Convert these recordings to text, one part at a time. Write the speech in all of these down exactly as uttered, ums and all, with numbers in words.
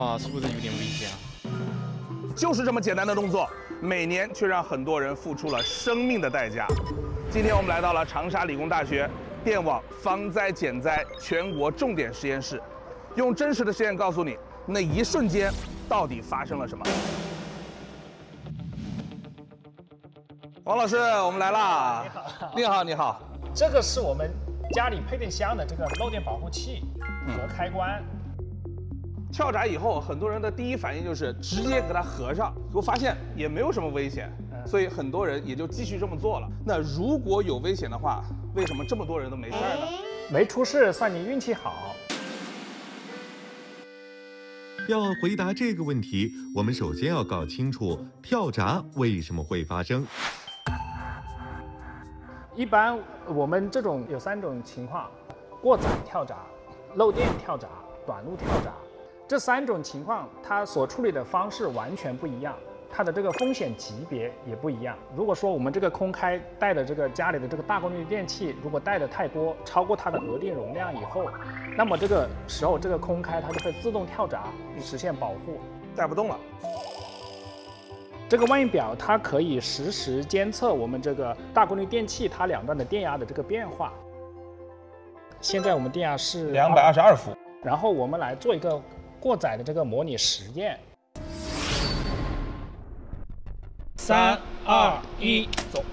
啊，是不是有点危险啊？ 就是这么简单的动作，每年却让很多人付出了生命的代价。今天我们来到了长沙理工大学电网防灾减灾全国重点实验室，用真实的实验告诉你，那一瞬间到底发生了什么。王老师，我们来啦！ 你好， 你好，你好。 这个是我们家里配电箱的这个漏电保护器和开关。 跳闸以后，很多人的第一反应就是直接给它合上，结果发现也没有什么危险，所以很多人也就继续这么做了。那如果有危险的话，为什么这么多人都没事呢？ 没出事算你运气好。 要回答这个问题，我们首先要搞清楚跳闸为什么会发生。 一般我们这种有三种情况：过载跳闸、漏电跳闸、短路跳闸。这三种情况，它所处理的方式完全不一样，它的这个风险级别也不一样。如果说我们这个空开带的这个家里的这个大功率电器，如果带的太多，超过它的额定容量以后，那么这个时候这个空开它就会自动跳闸，实现保护， 带不动了。 这个万应表它可以实时监测我们这个大功率电器它两端的电压的这个变化。现在我们电压是两百二十二伏， 然后我们来做一个过载的这个模拟实验。三二一，走。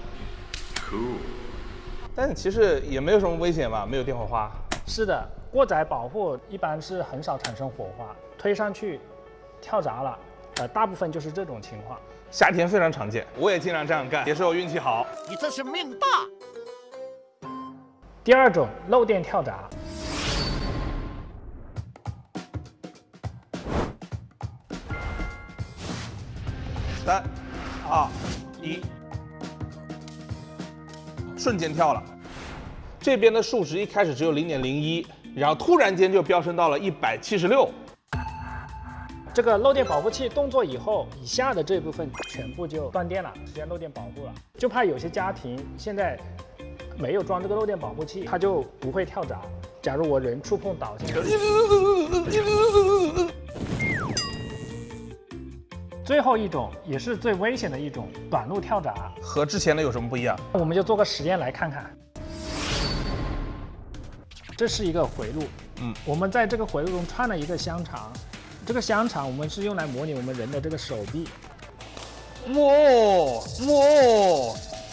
但是其实也没有什么危险吧，没有电火花。 是的，过载保护一般是很少产生火花，推上去跳闸了，呃，大部分就是这种情况。 夏天非常常见，我也经常这样干，也是我运气好。 你这是命大。 第二种漏电跳闸。 三、二、一，瞬间跳了。这边的数值一开始只有零点零一，然后突然间就飙升到了一百七十六。 这个漏电保护器动作以后，以下的这部分全部就断电了，实现漏电保护了。就怕有些家庭现在没有装这个漏电保护器，它就不会跳闸。假如我人触碰导线，最后一种也是最危险的一种短路跳闸， 和之前的有什么不一样？ 我们就做个实验来看看。这是一个回路， 嗯， 我们在这个回路中串了一个香肠，这个香肠我们是用来模拟我们人的这个手臂。 哇哇！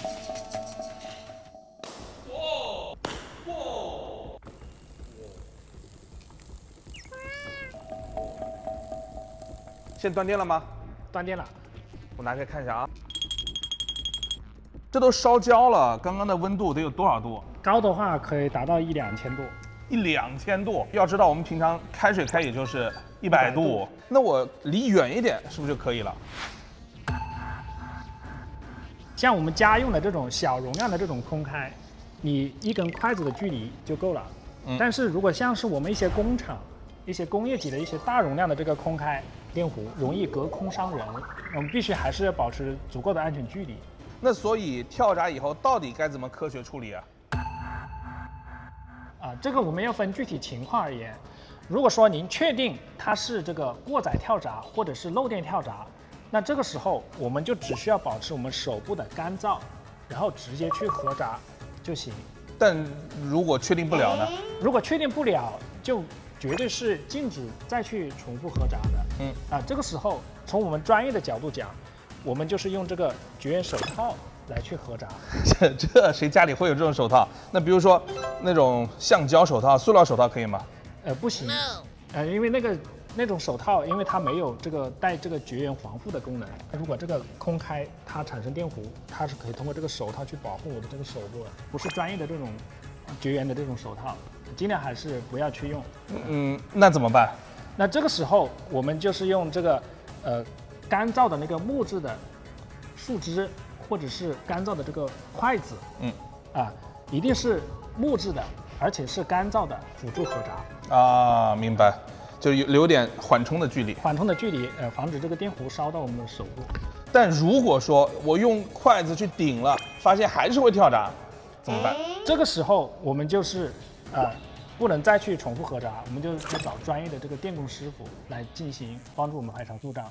现在断电了吗？ 断电了。 我拿开看一下啊，这都烧焦了，刚刚的温度得有多少度？ 高的话可以达到一两千度。 一两千度。要知道我们平常开水开也就是一百度，那我离远一点是不是就可以了？ 像我们家用的这种小容量的这种空开，你一根筷子的距离就够了。嗯、但是如果像是我们一些工厂、一些工业级的一些大容量的这个空开电弧，容易隔空伤人，我们必须还是要保持足够的安全距离。 那所以跳闸以后到底该怎么科学处理啊？ 啊，这个我们要分具体情况而言。如果说您确定它是这个过载跳闸或者是漏电跳闸，那这个时候我们就只需要保持我们手部的干燥，然后直接去合闸就行。 但如果确定不了呢？ 如果确定不了，就绝对是禁止再去重复合闸的。嗯，啊，这个时候从我们专业的角度讲，我们就是用这个绝缘手套来去合闸。 这这谁家里会有这种手套？那比如说那种橡胶手套、塑料手套可以吗？ 呃，不行。呃，因为那个那种手套，因为它没有这个带这个绝缘防护的功能。如果这个空开它产生电弧，它是可以通过这个手套去保护我的这个手部的，不是专业的这种绝缘的这种手套，尽量还是不要去用。 嗯，那怎么办？ 那这个时候我们就是用这个呃干燥的那个木质的树枝，或者是干燥的这个筷子，嗯，啊，一定是木质的，而且是干燥的，辅助合闸。 啊，明白，就有留点缓冲的距离， 缓冲的距离，呃，防止这个电弧烧到我们的手部。 但如果说我用筷子去顶了，发现还是会跳闸，怎么办？ 这个时候我们就是，呃， 不能再去重复核查，我们就去找专业的这个电工师傅来进行帮助我们排查故障。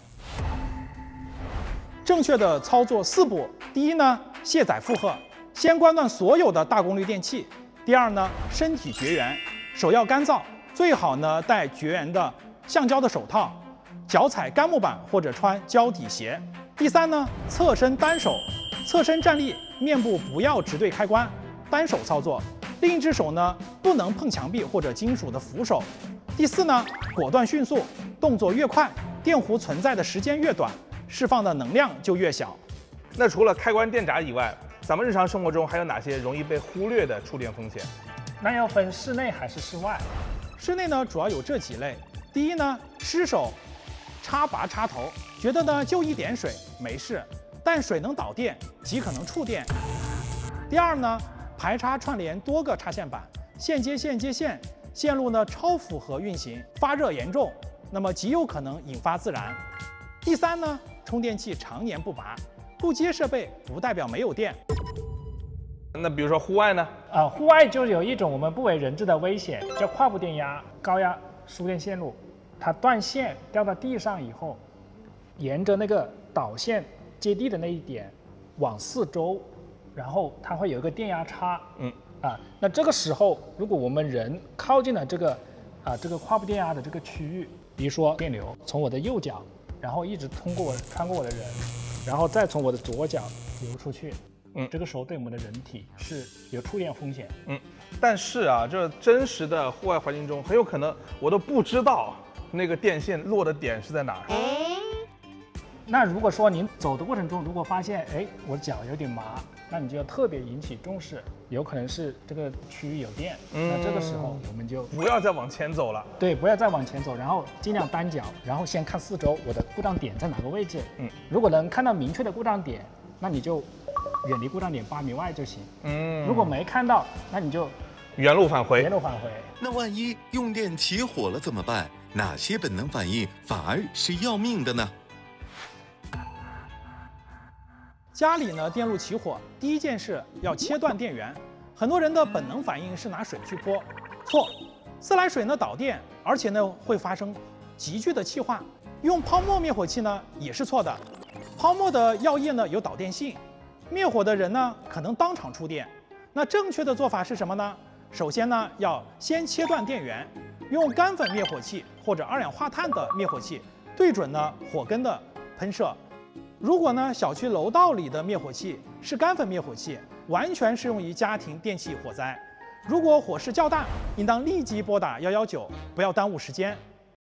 正确的操作四步：第一呢，卸载负荷，先关断所有的大功率电器；第二呢，身体绝缘，手要干燥，最好呢戴绝缘的橡胶的手套，脚踩干木板或者穿胶底鞋；第三呢，侧身单手，侧身站立，面部不要直对开关，单手操作，另一只手呢不能碰墙壁或者金属的扶手；第四呢，果断迅速，动作越快，电弧存在的时间越短，释放的能量就越小。 那除了开关电闸以外，咱们日常生活中还有哪些容易被忽略的触电风险？ 那要分室内还是室外？室内呢主要有这几类：第一呢，失手插拔插头，觉得呢就一点水没事，但水能导电，极可能触电；第二呢，排插串联多个插线板，线接线接线，线路呢超负荷运行，发热严重，那么极有可能引发自燃；第三呢，充电器常年不拔，不接设备不代表没有电。 那比如说户外呢？ 啊，户外就有一种我们不为人知的危险，叫跨步电压高压输电线路，它断线掉到地上以后，沿着那个导线接地的那一点往四周，然后它会有一个电压差。嗯。啊，那这个时候如果我们人靠近了这个啊这个跨步电压的这个区域，比如说电流从我的右脚，然后一直通过我穿过我的人，然后再从我的左脚流出去。嗯，这个时候对我们的人体是有触电风险。 嗯，但是啊，这真实的户外环境中，很有可能我都不知道那个电线落的点是在哪儿。 那如果说您走的过程中，如果发现哎我脚有点麻，那你就要特别引起重视，有可能是这个区域有电。嗯，那这个时候我们就不要再往前走了。 对，不要再往前走，然后尽量单脚，然后先看四周我的故障点在哪个位置。嗯，如果能看到明确的故障点，那你就远离故障点八米外就行。嗯，如果没看到，那你就原路返回。 原路返回。 那万一用电起火了怎么办？哪些本能反应反而是要命的呢？ 家里呢电路起火，第一件事要切断电源。很多人的本能反应是拿水去泼，错。自来水呢导电，而且呢会发生急剧的气化。用泡沫灭火器呢也是错的。泡沫的药液呢有导电性，灭火的人呢可能当场触电。那正确的做法是什么呢？首先呢要先切断电源，用干粉灭火器或者二氧化碳的灭火器对准呢火根的喷射。如果呢小区楼道里的灭火器是干粉灭火器，完全适用于家庭电器火灾。如果火势较大，应当立即拨打一一九，不要耽误时间。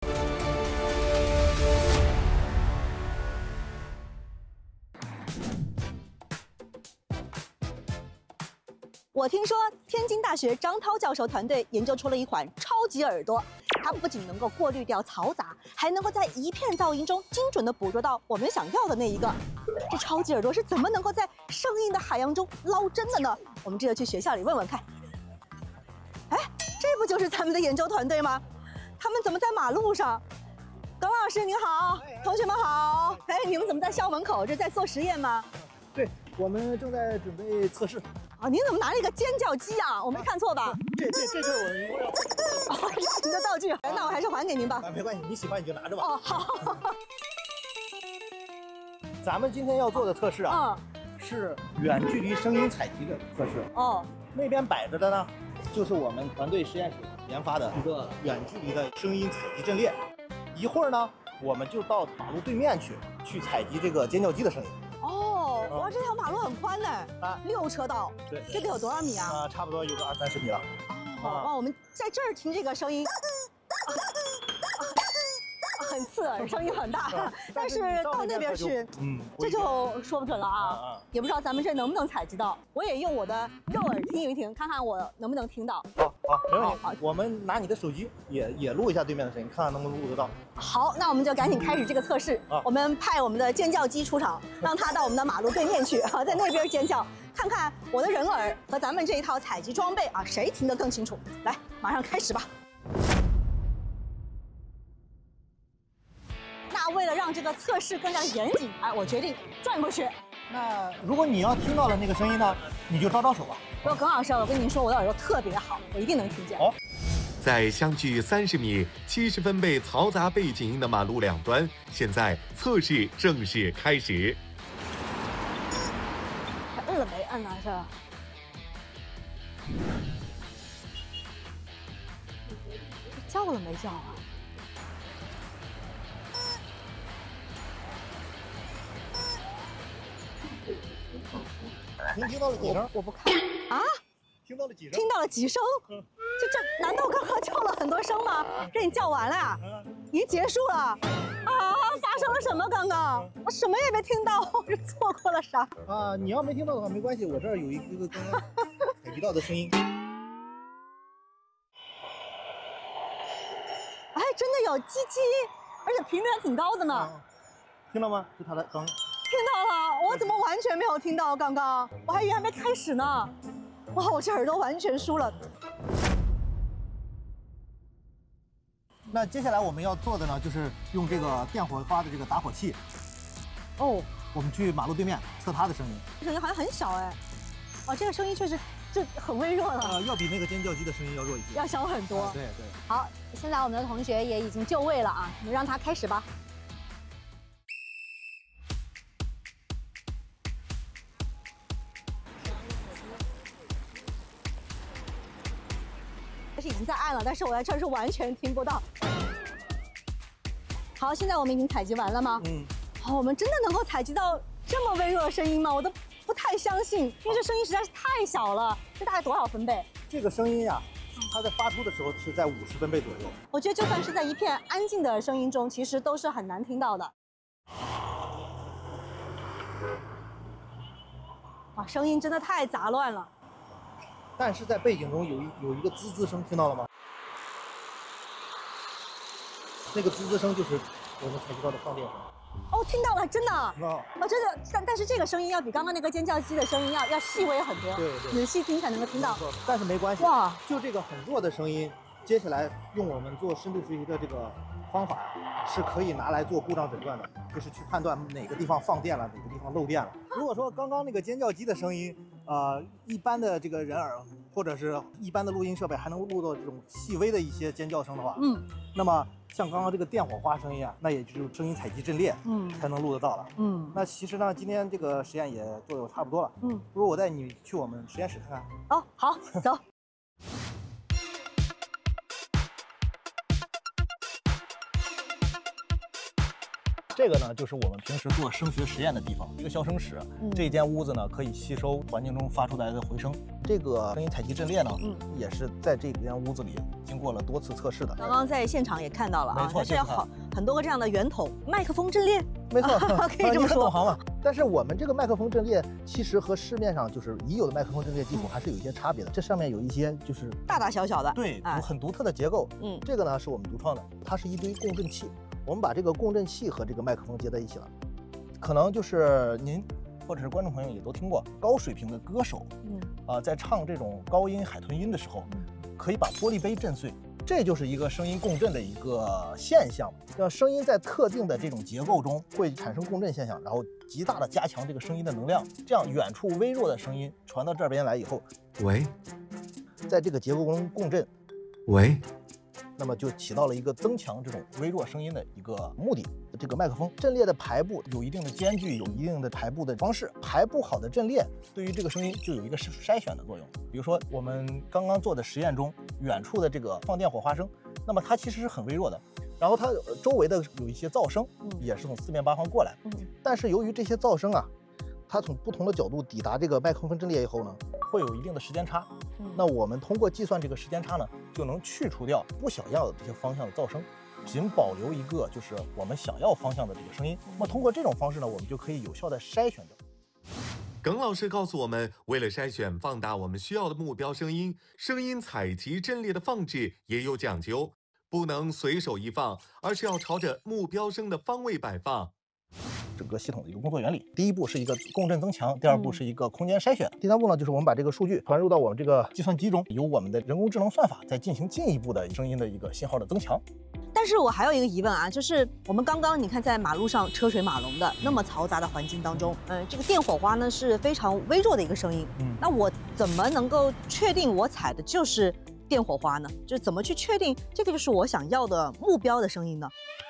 我听说天津大学张涛教授团队研究出了一款超级耳朵，它不仅能够过滤掉嘈杂，还能够在一片噪音中精准地捕捉到我们想要的那一个。这超级耳朵是怎么能够在声音的海洋中捞针的呢？我们这就去学校里问问看。哎，这不就是咱们的研究团队吗？他们怎么在马路上？耿老师您好，同学们好。哎，你们怎么在校门口？这在做实验吗？ 对，我们正在准备测试。 啊，您怎么拿了一个尖叫鸡啊？我没看错吧？ 这这这是我们要哦，您的道具，那我还是还给您吧。 啊，没关系，你喜欢你就拿着吧。 哦，好。 咱们今天要做的测试啊，嗯、是远距离声音采集的测试。哦，那边摆着的呢，就是我们团队实验室研发的一个远距离的声音采集阵列。一会儿呢，我们就到马路对面去，去采集这个尖叫鸡的声音。 哦，哇，这条马路很宽呢，啊，六车道， 对， 这得有多少米啊？ 啊，差不多有个二三十米了。 哦，啊、哇，我们在这儿听这个声音，啊啊、很刺耳，声音很大，啊、但是到那边去，嗯，这就说不准了啊，啊也不知道咱们这能不能采集到。我也用我的肉耳听一听，看看我能不能听到。 好，好，没问题。好，我们拿你的手机也也录一下对面的声音，看看能不能录得到。 好，那我们就赶紧开始这个测试。啊、我们派我们的尖叫鸡出场，让它到我们的马路对面去啊，在那边尖叫，看看我的人耳和咱们这一套采集装备啊，谁听得更清楚。来，马上开始吧。那为了让这个测试更加严谨，哎，我决定转过去。 那如果你要听到了那个声音呢，你就招招手吧。 不，耿老师，我跟您说，我的耳朵特别好，我一定能听见。哦， 在相距三十米、七十分贝嘈杂背景音的马路两端，现在测试正式开始。 还摁了没摁啊？是。叫了没叫啊？ 您听到了几声？ 我不看啊。 听到了几声？ 听到了几声？嗯、这这难道刚刚叫了很多声吗？这你叫完了呀？已经结束了啊？发生了什么？刚刚我什么也没听到，我是错过了啥？ 啊，你要没听到的话没关系，我这儿有一个刚刚采集到的声音。 哎，真的有叽叽，而且频率还挺高的呢。啊、 听到吗？是它的刚。 听到了，我怎么完全没有听到？刚刚我还以为还没开始呢。哇，我这耳朵完全输了。 那接下来我们要做的呢，就是用这个电火花的这个打火器。 哦， 我们去马路对面测它的声音。 声音好像很小哎。哦，这个声音确实就很微弱了。 呃，要比那个尖叫鸡的声音要弱一些， 要小很多。 啊、对对。 好，现在我们的同学也已经就位了啊，你让他开始吧。已经在按了，但是我在这儿是完全听不到。好，现在我们已经采集完了吗？嗯。好，我们真的能够采集到这么微弱的声音吗？我都不太相信，因为这声音实在是太小了。这大概多少分贝？ 这个声音呀、啊，它在发出的时候是在五十分贝左右。 我觉得就算是在一片安静的声音中，其实都是很难听到的。哇，声音真的太杂乱了。 但是在背景中有一有一个滋滋声，听到了吗？那个滋滋声就是我们采集到的放电声。 哦，听到了，真的。哦，哦，真的，但但是这个声音要比刚刚那个尖叫鸡的声音要要细微很多。 对对。 仔细听才能够听到。 但是没关系。哇，就这个很弱的声音，接下来用我们做深度学习的这个方法，是可以拿来做故障诊断的，就是去判断哪个地方放电了，哪个地方漏电了。如果说刚刚那个尖叫鸡的声音，呃，一般的这个人耳或者是一般的录音设备还能录到这种细微的一些尖叫声的话，嗯，那么像刚刚这个电火花声音啊，那也就是声音采集阵列，嗯，才能录得到了，嗯。那其实呢，今天这个实验也做得差不多了，嗯。不如我带你去我们实验室看看。 哦，好，走。 这个呢，就是我们平时做声学实验的地方，一个消声室。嗯、这间屋子呢，可以吸收环境中发出来的回声。这个声音采集阵列呢，嗯，也是在这间屋子里经过了多次测试的。 刚刚在现场也看到了啊， 没错， 这有好很多个这样的圆筒麦克风阵列。 没错， 可以这么说。 懂行嘛？但是我们这个麦克风阵列其实和市面上就是已有的麦克风阵列技术还是有一些差别的。这上面有一些就是大大小小的， 对，有很独特的结构。嗯，这个呢是我们独创的，它是一堆共振器。我们把这个共振器和这个麦克风接在一起了，可能就是您或者是观众朋友也都听过，高水平的歌手，嗯，啊、呃，在唱这种高音海豚音的时候，可以把玻璃杯震碎，这就是一个声音共振的一个现象。让声音在特定的这种结构中会产生共振现象，然后极大的加强这个声音的能量，这样远处微弱的声音传到这边来以后， 喂， 在这个结构中共振， 喂。 那么就起到了一个增强这种微弱声音的一个目的。这个麦克风阵列的排布有一定的间距，有一定的排布的方式。排布好的阵列对于这个声音就有一个筛选的作用。比如说我们刚刚做的实验中，远处的这个放电火花声，那么它其实是很微弱的，然后它周围的有一些噪声也是从四面八方过来。但是由于这些噪声啊，它从不同的角度抵达这个麦克风阵列以后呢，会有一定的时间差。那我们通过计算这个时间差呢，就能去除掉不想要的这些方向的噪声，仅保留一个就是我们想要方向的这个声音。那么通过这种方式呢，我们就可以有效的筛选掉。 耿老师告诉我们，为了筛选放大我们需要的目标声音，声音采集阵列的放置也有讲究，不能随手一放，而是要朝着目标声的方位摆放。 整个系统的一个工作原理，第一步是一个共振增强，第二步是一个空间筛选，第三步呢就是我们把这个数据传入到我们这个计算机中，由我们的人工智能算法再进行进一步的声音的一个信号的增强。 但是我还有一个疑问啊，就是我们刚刚你看在马路上车水马龙的那么嘈杂的环境当中，嗯，这个电火花呢是非常微弱的一个声音，嗯，那我怎么能够确定我采的就是电火花呢？就是怎么去确定这个就是我想要的目标的声音呢？